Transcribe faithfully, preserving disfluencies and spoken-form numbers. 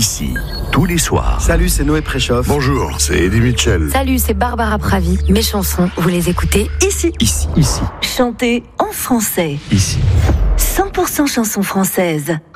ici, tous les soirs. Salut, c'est Noé Préchoff. Bonjour, c'est Eddie Mitchell. Salut, c'est Barbara Pravi. Mes chansons, vous les écoutez ici. Ici, ici. Chantez en français. Ici. cent pour cent chansons françaises.